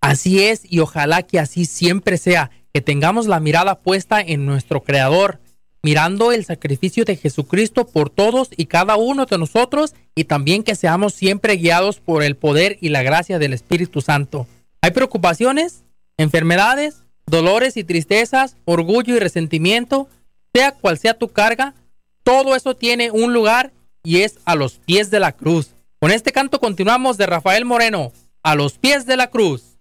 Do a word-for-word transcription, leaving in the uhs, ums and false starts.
Así es, y ojalá que así siempre sea, que tengamos la mirada puesta en nuestro Creador, mirando el sacrificio de Jesucristo por todos y cada uno de nosotros, y también que seamos siempre guiados por el poder y la gracia del Espíritu Santo. ¿Hay preocupaciones, enfermedades, dolores y tristezas, orgullo y resentimiento? Sea cual sea tu carga, todo eso tiene un lugar y es a los pies de la cruz. Con este canto continuamos de Rafael Moreno, A los pies de la cruz.